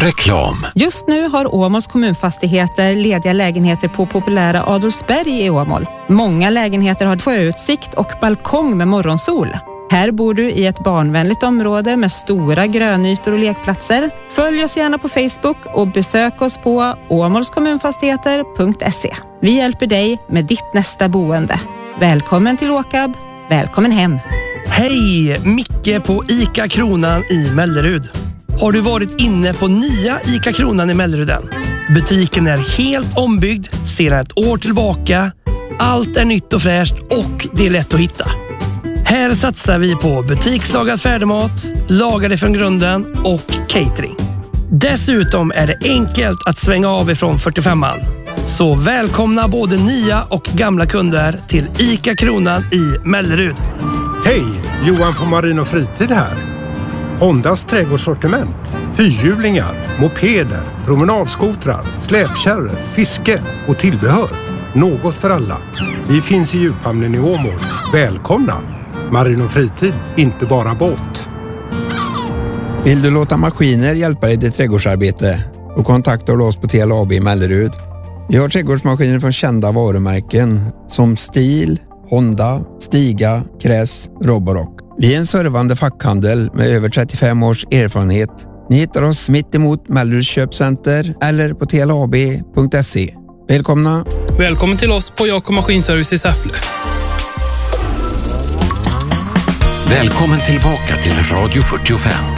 Reklam. Just nu har Åmåls kommunfastigheter lediga lägenheter på populära Adolfsberg i Åmål. Många lägenheter har sjöutsikt och balkong med morgonsol. Här bor du i ett barnvänligt område med stora grönytor och lekplatser. Följ oss gärna på Facebook och besök oss på åmålskommunfastigheter.se. Vi hjälper dig med ditt nästa boende. Välkommen till Åkab. Välkommen hem. Hej, Micke på ICA Kronan i Mellerud. Har du varit inne på nya ICA Kronan i Melleruden? Butiken är helt ombyggd sedan ett år tillbaka. Allt är nytt och fräscht och det är lätt att hitta. Här satsar vi på butikslagad färdigmat, lagade från grunden och catering. Dessutom är det enkelt att svänga av ifrån 45an. Så välkomna både nya och gamla kunder till ICA Kronan i Mellerud. Hej, Johan på Marin och Fritid här. Hondas trädgårdssortiment, fyrhjulingar, mopeder, promenadskotrar, släpkärror, fiske och tillbehör. Något för alla. Vi finns i djuphamnen i Åmål. Välkomna! Marin och Fritid, inte bara båt. Vill du låta maskiner hjälpa dig i ditt trädgårdsarbete? Och kontakta oss på TLAB i Mellerud. Vi har trädgårdsmaskiner från kända varumärken som Stihl, Honda, Stiga, Kress, Roborock. Vi är en servande fackhandel med över 35 års erfarenhet. Ni hittar oss mitt emot Melleruds köpcenter eller på tlab.se. Välkomna! Välkommen till oss på Jakob Maskinservice i Säffle. Välkommen tillbaka till Radio 45.